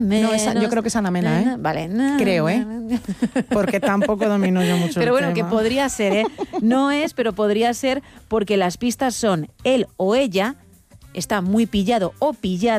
No, yo creo que es Ana Mena, ¿eh? Vale. Creo, ¿eh? Porque tampoco domino yo mucho Pero el bueno, tema. que podría ser, ¿eh? No es, pero podría ser porque las pistas son él o ella está muy pillado o pillada